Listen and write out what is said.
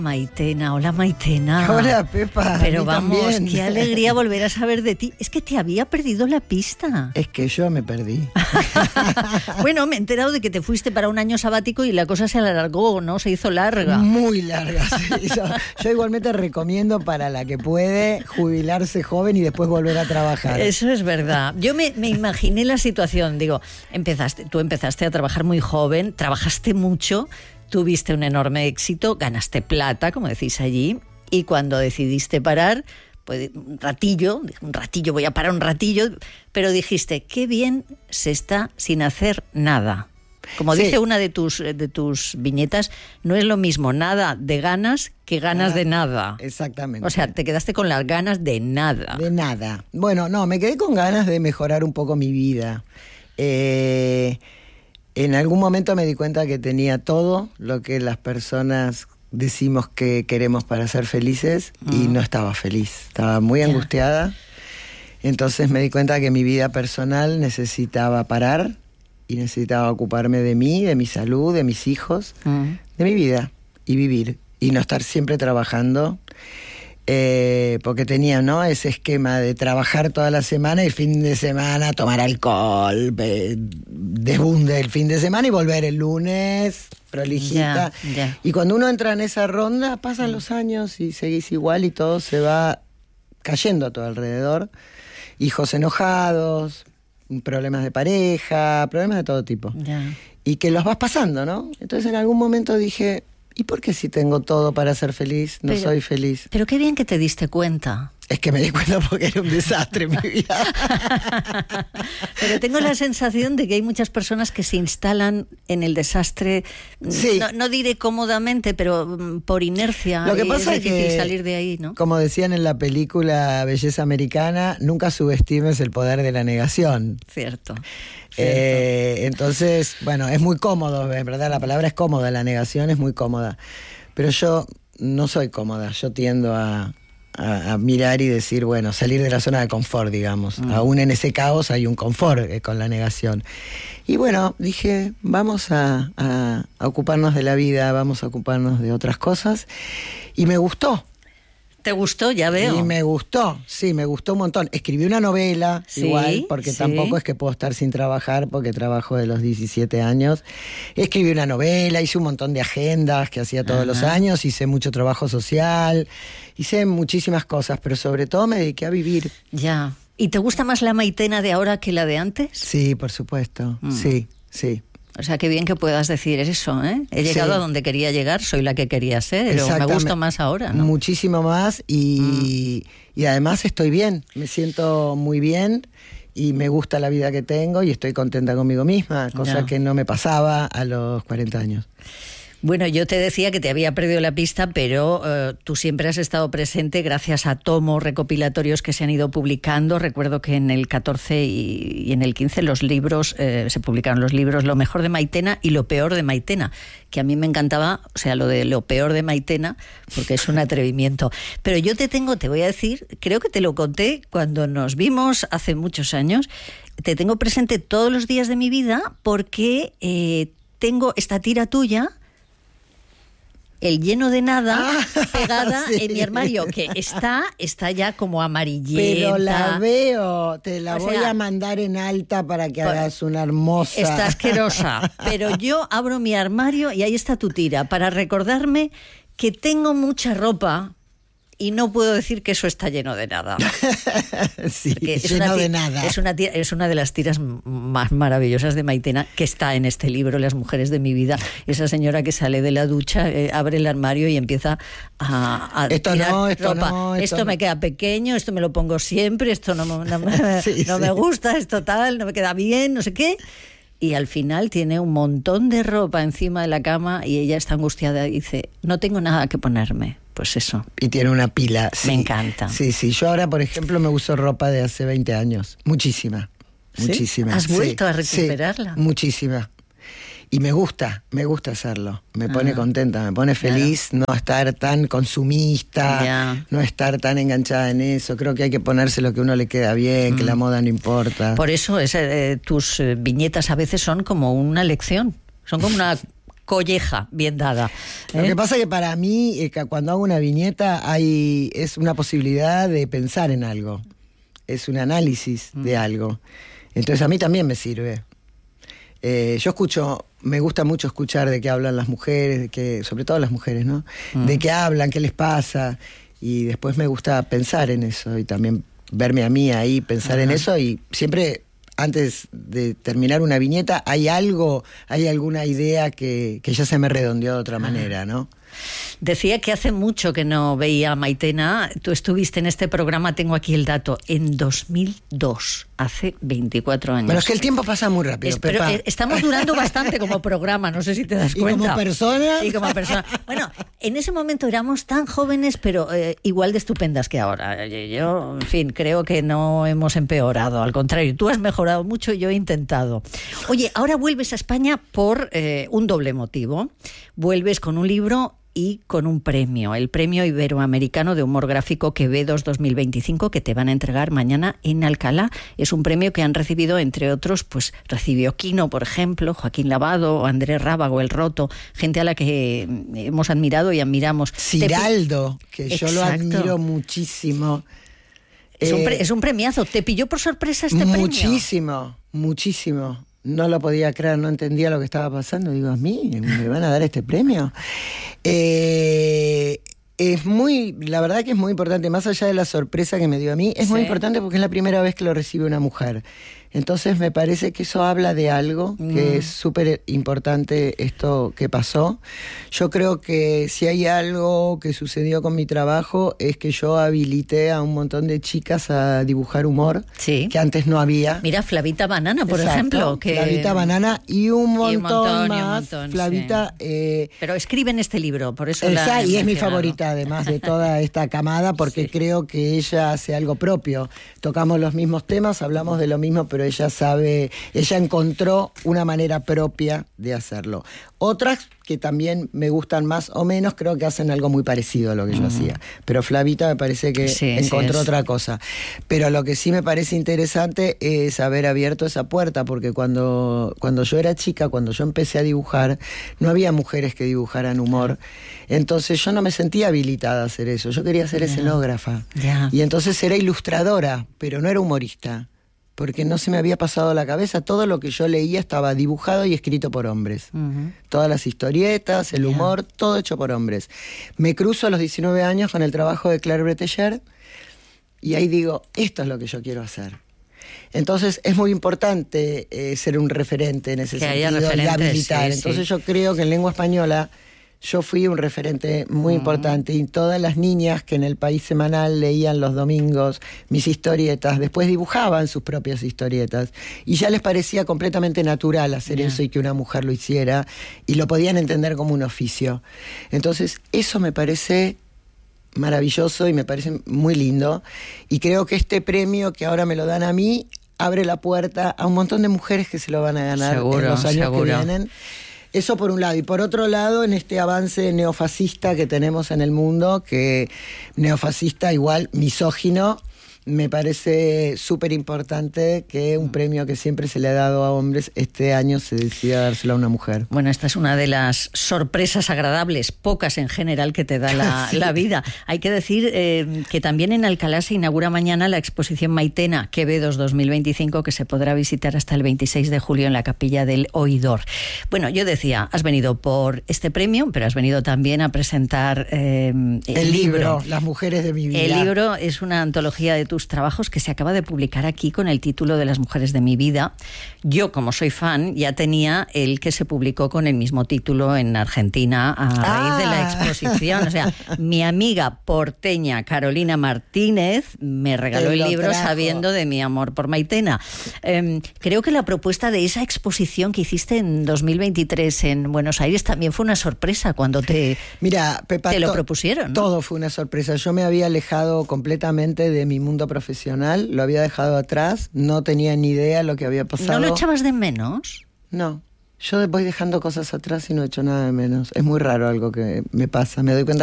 Maitena, hola Maitena. Hola Pepa. Pero vamos, también. qué alegría volver a saber de ti. Es que te había perdido la pista. Es que yo me perdí. Bueno, me he enterado de que te fuiste para un año sabático y la cosa se alargó, ¿no? Se hizo larga. Muy larga. Sí. Yo igualmente recomiendo para la que puede jubilarse joven y después volver a trabajar. Eso es verdad. Yo me imaginé la situación. Digo, tú empezaste a trabajar muy joven, trabajaste mucho, tuviste un enorme éxito, ganaste plata, como decís allí, y cuando decidiste parar, pues un ratillo, voy a parar un ratillo, pero dijiste, qué bien se está sin hacer nada. Como dice una de tus viñetas, no es lo mismo nada de ganas que ganas de nada. Exactamente. O sea, te quedaste con las ganas de nada. De nada. Bueno, no, me quedé con ganas de mejorar un poco mi vida. En algún momento me di cuenta que tenía todo lo que las personas decimos que queremos para ser felices y no estaba feliz. Estaba muy angustiada. Entonces me di cuenta que mi vida personal necesitaba parar y necesitaba ocuparme de mí, de mi salud, de mis hijos, de mi vida y vivir. Y no estar siempre trabajando. Porque tenía, ¿no?, ese esquema de trabajar toda la semana y el fin de semana tomar alcohol, desbunde el fin de semana y volver el lunes prolijita. Y cuando uno entra en esa ronda, pasan los años y seguís igual y todo se va cayendo a tu alrededor. Hijos enojados, problemas de pareja, problemas de todo tipo. Y que los vas pasando, ¿no? Entonces en algún momento dije, ¿y por qué si tengo todo para ser feliz, no soy feliz? Pero qué bien que te diste cuenta. Es que me di cuenta porque era un desastre mi vida. Pero tengo la sensación de que hay muchas personas que se instalan en el desastre, sí. no diré cómodamente, pero por inercia. Lo que pasa es difícil salir de ahí, ¿no? Como decían en la película Belleza Americana, nunca subestimes el poder de la negación. Cierto. Entonces, bueno, es muy cómodo, en verdad la palabra es cómoda, la negación es muy cómoda. Pero yo no soy cómoda, yo tiendo a mirar y decir, bueno, salir de la zona de confort, digamos. Aún en ese caos hay un confort con la negación. Y bueno, dije, vamos a ocuparnos de la vida, vamos a ocuparnos de otras cosas. Y me gustó. ¿Te gustó? Ya veo. Y me gustó, sí, me gustó un montón. Escribí una novela, igual, porque tampoco es que puedo estar sin trabajar, porque trabajo de los 17 años. Escribí una novela, hice un montón de agendas que hacía todos los años, hice mucho trabajo social, hice muchísimas cosas, pero sobre todo me dediqué a vivir. Ya. ¿Y te gusta más la Maitena de ahora que la de antes? Sí, por supuesto, sí. O sea, qué bien que puedas decir eso, ¿eh? He llegado a donde quería llegar, soy la que quería ser, pero me gusta más ahora, ¿no? Muchísimo más y además estoy bien, me siento muy bien y me gusta la vida que tengo y estoy contenta conmigo misma, cosa que no me pasaba a los 40 años. Bueno, yo te decía que te había perdido la pista, pero tú siempre has estado presente gracias a tomos recopilatorios que se han ido publicando. Recuerdo que en el 14 y en el 15 los libros, se publicaron los libros Lo mejor de Maitena y Lo peor de Maitena, que a mí me encantaba, o sea, lo de Lo peor de Maitena, porque es un atrevimiento. Pero yo te voy a decir, creo que te lo conté cuando nos vimos hace muchos años, te tengo presente todos los días de mi vida porque tengo esta tira tuya, El lleno de nada, pegada en mi armario, que está ya como amarillenta. Pero la veo, te la voy a mandar en alta para que hagas una hermosa. Está asquerosa, pero yo abro mi armario y ahí está tu tira, para recordarme que tengo mucha ropa y no puedo decir que eso está lleno de nada. Sí, lleno de nada. Es una de las tiras más maravillosas de Maitena, que está en este libro, Las mujeres de mi vida. Esa señora que sale de la ducha, abre el armario y empieza a tirar ropa. Esto me queda pequeño, esto me lo pongo siempre, esto no me gusta, esto tal, no me queda bien, no sé qué. Y al final tiene un montón de ropa encima de la cama y ella está angustiada y dice, no tengo nada que ponerme. Pues eso. Y tiene una pila. Me encanta. Sí. Yo ahora, por ejemplo, me uso ropa de hace 20 años. Muchísima. ¿Has vuelto a recuperarla? Sí, muchísima. Y me gusta hacerlo. Me pone contenta, me pone feliz no estar tan consumista, no estar tan enganchada en eso. Creo que hay que ponerse lo que a uno le queda bien, que la moda no importa. Por eso tus viñetas a veces son como una lección. Son como una colleja bien dada. Lo que pasa es que para mí, cuando hago una viñeta, es una posibilidad de pensar en algo. Es un análisis de algo. Entonces a mí también me sirve. Me gusta mucho escuchar de qué hablan las mujeres, sobre todo las mujeres, ¿no? De qué hablan, qué les pasa. Y después me gusta pensar en eso y también verme a mí ahí, pensar en eso, y siempre antes de terminar una viñeta hay alguna idea que ya se me redondeó de otra manera, ¿no? Decía que hace mucho que no veía a Maitena. Tú estuviste en este programa, tengo aquí el dato, en 2002, hace 24 años. Bueno, es que el tiempo pasa muy rápido, pero Pepa. Estamos durando bastante como programa, no sé si te das cuenta. ¿Y como persona? Y como persona. Bueno, en ese momento éramos tan jóvenes, pero igual de estupendas que ahora. Yo, en fin, creo que no hemos empeorado, al contrario, tú has mejorado mucho y yo he intentado. Oye, ahora vuelves a España por un doble motivo. Vuelves con un libro y con un premio, el Premio Iberoamericano de Humor Gráfico Quevedos 2025, que te van a entregar mañana en Alcalá. Es un premio que han recibido, entre otros, pues recibió Quino, por ejemplo, Joaquín Lavado, Andrés Rábago, El Roto, gente a la que hemos admirado y admiramos. Ciraldo, que yo lo admiro muchísimo. Es un premiazo. ¿Te pilló por sorpresa este premio? Muchísimo. No lo podía creer, no entendía lo que estaba pasando. Digo, ¿a mí me van a dar este premio? La verdad que es muy importante, más allá de la sorpresa que me dio a mí, es muy importante porque es la primera vez que lo recibe una mujer. Entonces me parece que eso habla de algo, que es súper importante esto que pasó. Yo creo que si hay algo que sucedió con mi trabajo es que yo habilité a un montón de chicas a dibujar humor, que antes no había. Mira, Flavita Banana, por ejemplo. Flavita Banana y un montón más. Flavita... Pero escribe en este libro, por eso y es mi favorita, además de toda esta camada, porque creo que ella hace algo propio. Tocamos los mismos temas, hablamos de lo mismo, pero ella encontró una manera propia de hacerlo. Otras que también me gustan más o menos, creo que hacen algo muy parecido a lo que yo hacía. Pero Flavita me parece que encontró otra cosa. Pero lo que sí me parece interesante es haber abierto esa puerta, porque cuando yo era chica, cuando yo empecé a dibujar, no había mujeres que dibujaran humor. Entonces yo no me sentía habilitada a hacer eso. Yo quería ser escenógrafa. Y entonces era ilustradora, pero no era humorista, porque no se me había pasado la cabeza. Todo lo que yo leía estaba dibujado y escrito por hombres. Todas las historietas, el humor, todo hecho por hombres. Me cruzo a los 19 años con el trabajo de Claire Bretécher y ahí digo, esto es lo que yo quiero hacer. Entonces es muy importante ser un referente en ese sentido y habilitar. Entonces yo creo que en lengua española yo fui un referente muy importante, y todas las niñas que en el País Semanal leían los domingos mis historietas, después dibujaban sus propias historietas y ya les parecía completamente natural hacer eso y que una mujer lo hiciera, y lo podían entender como un oficio. Entonces eso me parece maravilloso y me parece muy lindo, y creo que este premio que ahora me lo dan a mí abre la puerta a un montón de mujeres que se lo van a ganar en los años que vienen. Eso por un lado. Y por otro lado, en este avance neofascista que tenemos en el mundo, que neofascista igual misógino, me parece súper importante que un premio que siempre se le ha dado a hombres, este año se decida dárselo a una mujer. Bueno, esta es una de las sorpresas agradables, pocas en general, que te da la vida. Hay que decir que también en Alcalá se inaugura mañana la exposición Maitena Quevedos 2025, que se podrá visitar hasta el 26 de julio en la Capilla del Oidor. Bueno, yo decía, has venido por este premio, pero has venido también a presentar el libro. Las mujeres de mi vida. El libro es una antología de tus trabajos que se acaba de publicar aquí con el título de Las mujeres de mi vida. Yo, como soy fan, ya tenía el que se publicó con el mismo título en Argentina a raíz de la exposición. O sea, mi amiga porteña Carolina Martínez me regaló el libro sabiendo de mi amor por Maitena. Creo que la propuesta de esa exposición que hiciste en 2023 en Buenos Aires también fue una sorpresa cuando te lo propusieron, ¿no? Todo fue una sorpresa. Yo me había alejado completamente de mi mundo profesional, lo había dejado atrás, no tenía ni idea lo que había pasado. ¿No lo echabas de menos? No, yo voy dejando cosas atrás y no he hecho nada de menos. Es muy raro algo que me pasa, me doy cuenta